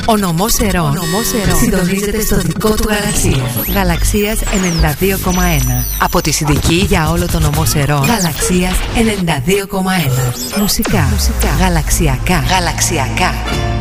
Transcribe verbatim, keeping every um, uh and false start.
Ο νομός Ερών. Ο νομός Ερών συντονίζεται στο δικό του γαλαξία. Γαλαξίας ενενήντα δύο κόμμα ένα. Από τη Συνδική για όλο το νομό Ερών. Γαλαξίας ενενήντα δύο κόμμα ένα. Μουσικά. Μουσικά. Γαλαξιακά. Γαλαξιακά.